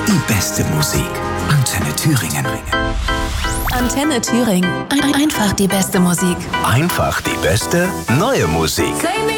die beste Musik. Antenne Thüringen. Antenne Thüringen. Einfach die beste Musik. Einfach die beste neue Musik.